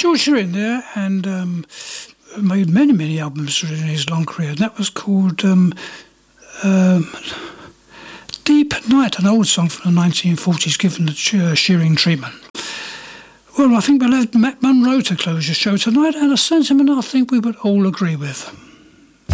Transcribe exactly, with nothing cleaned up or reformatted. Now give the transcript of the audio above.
George Shearing there, and um, made many, many albums in his long career. And that was called um, um, Deep Night, an old song from the nineteen forties, given the Shearing treatment. Well, I think we'll have Matt Monro to close the show tonight, and a sentiment I think we would all agree with.